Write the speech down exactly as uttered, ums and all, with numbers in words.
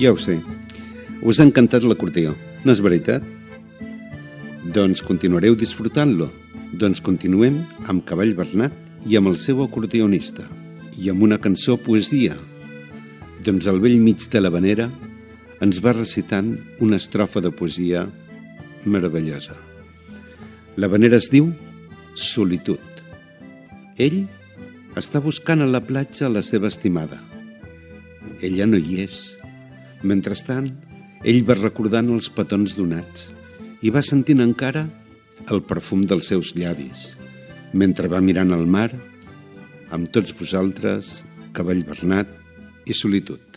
Ja ho sé. Us ha encantat l'acordió, no és veritat? Doncs continuareu disfrutant-lo. Doncs continuem amb Cavall Bernat i amb el seu acordionista. I amb una cançó poesia. Doncs al vell mig de l'havanera ens va recitant una estrofa de poesia meravellosa. L'havanera es diu Solitud. Ell està buscant a la platja la seva estimada. Ella no hi és. Mentrestant, ell va recordant els petons donats i va sentint encara el perfum dels seus llavis, mentre va mirant el mar amb tots vosaltres, Cavall Bernat i Solitud.